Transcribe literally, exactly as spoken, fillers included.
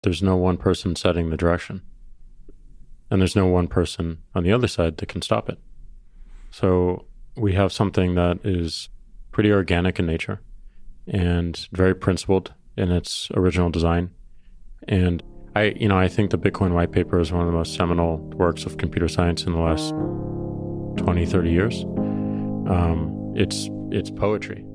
there's no one person setting the direction. And there's no one person on the other side that can stop it. So we have something that is pretty organic in nature and very principled in its original design. And I, you know, I think the Bitcoin white paper is one of the most seminal works of computer science in the last twenty, thirty years. Um, it's, it's poetry.